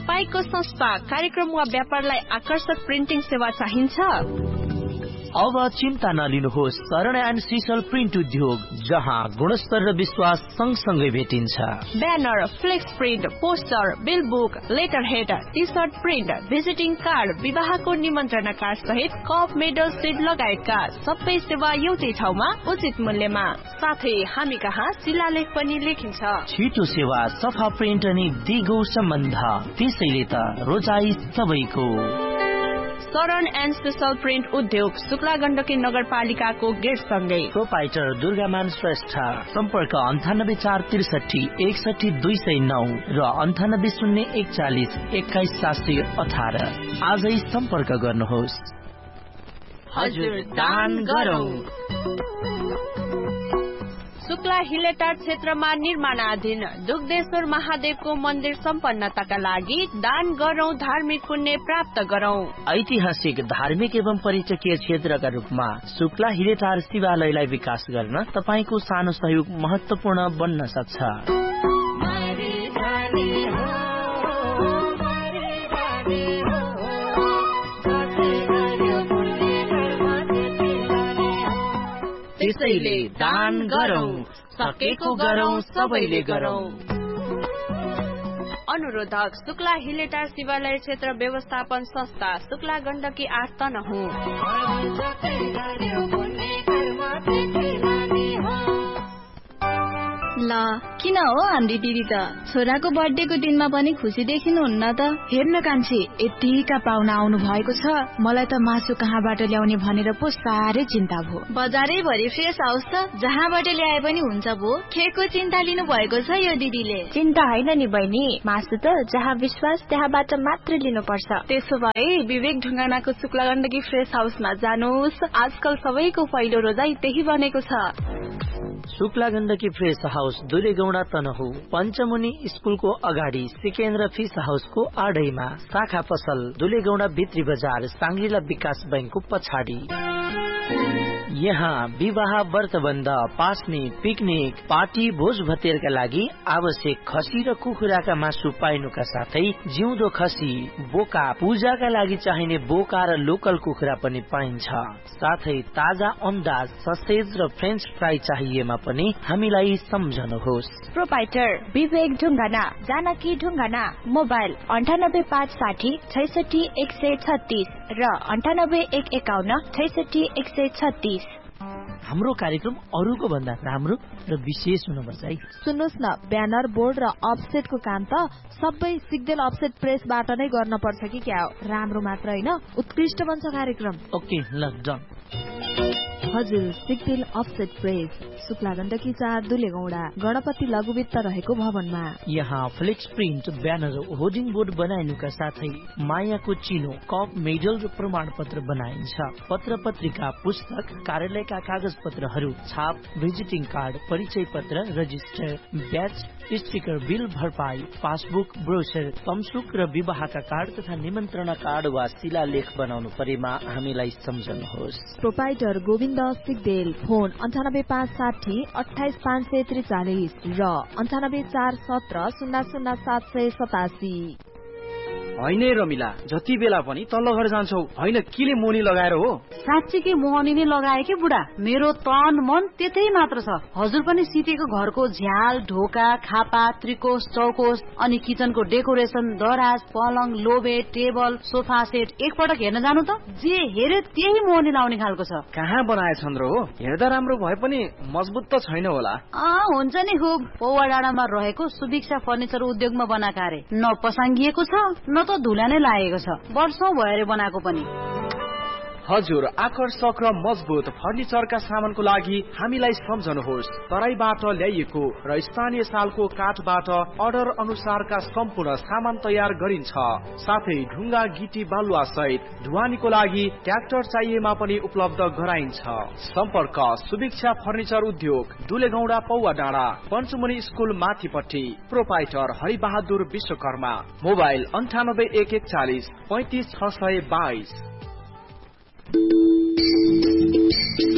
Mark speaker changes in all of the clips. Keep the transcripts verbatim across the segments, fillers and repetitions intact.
Speaker 1: तपाईको संस्था कार्यक्रम वा व्यापारलाई आकर्षक प्रिन्टिङ सेवा चाहिन्छ?
Speaker 2: अब चिन्ता नलिनुहोस्। शरण एन्ड सिसल प्रिन्ट उद्योग, जहाँ गुणस्तर र विश्वास सँगसँगै भेटिन्छ।
Speaker 1: Banner, flex print, poster, bill book, letter head, T short print, visiting card, विवाहको निमन्त्रणा कार्ड सहित कप, मेडल, सिड लगायतका सबै सेवा एउटै ठाउँमा उचित मूल्यमा। साथै हामी कहाँ शिलालेख पनि लेखिन्छ।
Speaker 2: छिटो सेवा, सफा प्रिन्ट अनि दिगो सम्बन्ध, त्यसैले त रोजाई सबैको।
Speaker 1: शरण एन्ड सिसल प्रिन्ट उद्योग, शुक्ला गण्डकी नगरपालिकाको गेट सँगै।
Speaker 2: प्रोपाइटर दुर्गामान श्रेष्ठ। सम्पर्क अन्ठानब्बे चार त्रिसठी एकसठी दुई सय नौ र अन्ठानब्बे शून्य एकचालिस एक्काइस सात सय अठार। आजै सम्पर्क गर्नुहोस्।
Speaker 1: हजुर दान गरौँ। शुक्ला हिलेटार क्षेत्रमा निर्माणाधीन दुग्धेश्वर महादेवको मन्दिर सम्पन्नताका लागि दान गरौँ, धार्मिक पुण्य प्राप्त गरौँ।
Speaker 2: ऐतिहासिक, धार्मिक एवं पर्यटकीय क्षेत्रका रूपमा शुक्ला हिलेटार शिवालयलाई विकास गर्न तपाईको सानो सहयोग महत्वपूर्ण बन्न सक्छ। त्यसैले दान गरौँ, सकेको गरौँ, सबैले गरौँ।
Speaker 1: अनुरोधक शुक्ला हिलेटार शिवालय क्षेत्र व्यवस्थापन संस्था, शुक्ला गण्डकी आठ तनहुँ।
Speaker 3: ल किन हो हाम्री दिदी त छोराको बर्थडेको दिनमा पनि खुसी देखिनुहुन्न त?
Speaker 4: हेर्न कान्छी, यतिका पाहुना आउनु भएको छ, मलाई त मासु कहाँबाट ल्याउने भनेर पो साह्रै चिन्ता भयो।
Speaker 3: बजारै भरि फ्रेस हाउस त जहाँबाट ल्याए पनि हुन्छ भो। खेको चिन्ता लिनु भएको छ यो दिदीले।
Speaker 5: चिन्ता होइन नि बहिनी, मासु त जहाँ विश्वास त्यहाँबाट मात्र लिनुपर्छ।
Speaker 3: त्यसो भए विवेक ढुङ्गानाको शुक्ला गण्डकी फ्रेस हाउसमा जानुहोस्। आजकल सबैको पहिलो रोजाई त्यही बनेको छ।
Speaker 2: शुक्ला गण्डकी फ्रेस हाउस, दुलेगौडा तनहु, पञ्चमुनि स्कुलको अगाडि, सिकेन्द्र फिस हाउसको आडैमा, शाखा पसल दुलेगौडा भित्री बजार, साङ्ग्रिला विकास बैंकको पछाडि। यहाँ विवाह, व्रतबन्ध, पास्ने, पिकनिक, पार्टी, भोज भतेरका लागि आवश्यक खसी र कुखुराका मासु पाइनुका साथै जिउँदो खसी, बोका, पूजाका लागि चाहिने बोका र लोकल कुखुरा पनि पाइन्छ। साथै ताजा अन्डा, ससेज र फ्रेन्च फ्राई चाहिएमा पनि हामीलाई सम्झनुहोस्।
Speaker 5: प्रोपाइटर विवेक ढुङ्गाना, जानकी ढुङ्गाना। मोबाइल अन्ठानब्बे पाँच साठी छैसठी एक सय छत्तीस र अन्ठानब्बे एक एकाउन्न छैसठी एक सय छत्तीस।
Speaker 2: हाम्रो कार्यक्रम अरूको भन्दा राम्रो र विशेष हुनुपर्छ है।
Speaker 4: सुन्नुहोस् न, ब्यानर, बोर्ड र अफसेटको काम त सबै सिग्देल अफसेट प्रेसबाट नै गर्न पर्छ कि क्या हो? राम्रो मात्र होइन, उत्कृष्ट बन्छ कार्यक्रम।
Speaker 2: ओके ल डन।
Speaker 4: हजुर, सिग्देल अफसेट प्रेस, शुक्ला गण्डकी चार, दुलेगौडा, गणपति लघुवित्त रहेको भवनमा।
Speaker 2: यहाँ flex print, banner, hoarding board बनाइनुका साथै मायाको चिनो, कप, मेडल र प्रमाण पत्र बनाइन्छ। पत्र पत्रिका, पुस्तक, कार्यालयका कागज पत्रहरू, छाप, भिजिटिङ कार्ड, परिचय पत्र, रजिस्टर, ब्याच, स्टिकर, बिल भरपाई, पासबुक, ब्रोचर, तमसुक र विवाहका कार्ड तथा निमन्त्रणा कार्ड वा शिलालेख बनाउनु परेमा हामीलाई सम्झनुहोस्।
Speaker 4: प्रोपाइटर गोविन्द सिग्देल। फोन अन्ठानब्बे पाँच साठी अठाइस पाँच सय त्रिचालिस र अन्ठानब्बे चार सत्र शून्य शून्य सात सय सतासी।
Speaker 6: होइन रमिला, जति बेला पनि तल्लो घर जान्छौ, होइन किले मोनी लगाएर हो?
Speaker 7: साँच्चीकै मोहनी नै लगाए कि बुढा, मेरो तन मन त्यतै मात्र छ। हजुर पनि सिटेको घरको झ्याल, ढोका, खापा, त्रिकोस, चौकोस अनि किचनको डेकोरेसन, दराज, पलङ, लोबे, टेबल, सोफा सेट एकपटक हेर्न जानु त। जे हेरे त्यही मोहनी लाउने खालको छ।
Speaker 6: कहाँ बनाएछन् र हो? हेर्दा राम्रो भए पनि मजबुत त छैन होला।
Speaker 7: अँ हुन्छ नि खुब। पौवा डाँडामा रहेको सुभिक्षा फर्निचर उद्योगमा बनाएका अरे। न पसाङ्गिएको छ न त धुला नै लागेको छ। वर्षौं भएर बनाएको पनि।
Speaker 6: हजुर, आकर्षक र मजबुत फर्निचरका सामानको लागि हामीलाई सम्झनुहोस्। तराईबाट ल्याइएको र स्थानीय सालको काठबाट अर्डर अनुसारका सम्पूर्ण सामान तयार गरिन्छ। साथै ढुङ्गा, गिटी, बालुवा सहित ढुवानीको लागि ट्र्याक्टर चाहिएमा पनि उपलब्ध गराइन्छ। सम्पर्क सुभिक्षा फर्निचर उद्योग, दुलेगौडा, पौवा डाँडा, पञ्चमुनि स्कुल माथिपट्टि। प्रोपाइटर हरिबहादुर विश्वकर्मा। मोबाइल अन्ठानब्बे एक एकचालिस पैंतिस छ सय बाइस।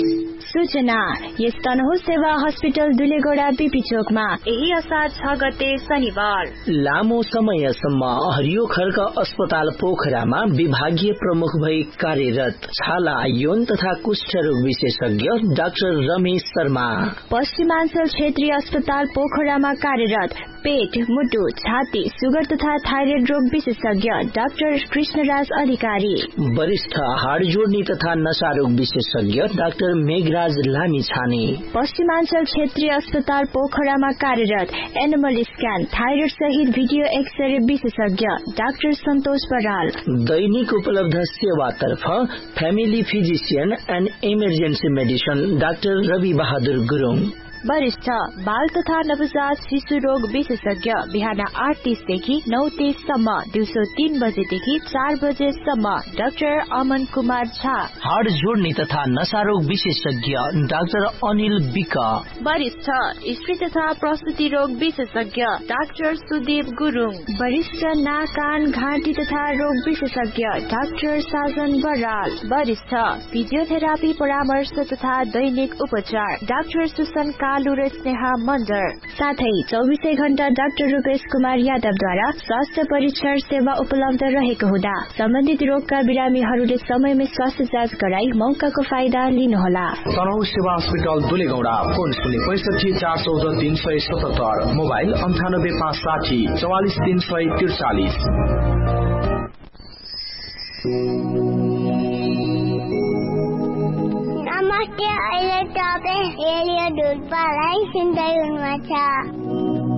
Speaker 5: सूचना यस तनहुँ सेवा हस्पिटल दुलेगौडा बीपी चोकमा यही असार छ गते शनिबार।
Speaker 2: लामो समयसम्म हरियो खड्का अस्पताल पोखरामा विभागीय प्रमुख भई कार्यरत छाला यौन तथा कुष्ठ रोग विशेषज्ञ डाक्टर रमेश शर्मा।
Speaker 5: पश्चिमाञ्चल क्षेत्रीय अस्पताल पोखरामा कार्यरत पेट, मुटु, छाती, सुगर तथा थाइरोइड रोग विशेषज्ञ डाक्टर कृष्णराज अधिकारी।
Speaker 2: वरिष्ठ हाड जोड्ने तथा नशा रोग विशेषज्ञ डाक्टर मेघराज लामी छाने।
Speaker 5: पश्चिमाञ्चल क्षेत्रीय अस्पताल पोखरामा कार्यरत एनिमल स्क्यान, थाइरोइड सहित भिडियो एक्सरे विशेषज्ञ डाक्टर सन्तोष बराल।
Speaker 2: दैनिक उपलब्ध सेवातर्फ family physician and emergency medicine doctor Rabi Bahadur Gurung.
Speaker 5: वरिष्ठ बाल तथा नवजात शिशु रोग विशेषज्ञ बिहान आठ तीसदेखि नौ तीससम्म, दिउँसो तीन बजेदेखि चार बजेसम्म डाक्टर अमन कुमार झा।
Speaker 2: हाड जोड्ने तथा नशा रोग विशेषज्ञ डाक्टर अनिल विक।
Speaker 5: वरिष्ठ स्त्री तथा प्रसुति रोग विशेषज्ञ डाक्टर सुदीप गुरुङ। वरिष्ठ नाक कान घाँटी तथा रोग विशेषज्ञ डाक्टर साजन बराल। वरिष्ठ फिजियोथेरापी परामर्श तथा दैनिक उपचार डाक्टर सुसन कालु र स्नेहा मन्डर। साथै चौबिसै घण्टा डाक्टर रूपेश कुमार यादवद्वारा स्वास्थ्य परीक्षण सेवा उपलब्ध रहेको हुँदा सम्बन्धित रोगका बिरामीहरूले समयमै स्वास्थ्य जाँच गराई मौकाको फाइदा लिनुहोला।
Speaker 6: तनहुँ सेवा हस्पिटल दुलेगौडा। फोन शून्य पैसठी चार चौध तीन सय सतहत्तर, मोबाइल अन्ठानब्बे पाँच साठी चौवालिस तीन सय त्रिचालिस।
Speaker 8: नमस्ते, अहिले तपाईँ रेडियो ढुल्पालाई सुन्दै हुनुहुन्छ।